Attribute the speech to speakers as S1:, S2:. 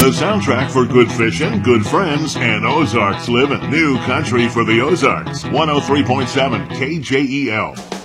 S1: The soundtrack for good fishing, good friends, and Ozarks living. New country for the Ozarks. 103.7 KJEL.